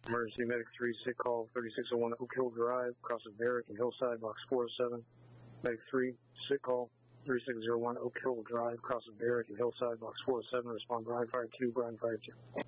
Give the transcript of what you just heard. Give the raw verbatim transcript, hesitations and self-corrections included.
Emergency Medic three, sick call thirty-six oh one Oak Hill Drive, across the Barrack and Hillside, box four oh seven. Medic three, sick call thirty-six oh one Oak Hill Drive, across the Barrack and Hillside, box four oh seven. Respond Brian Fire two, Brian Fire two.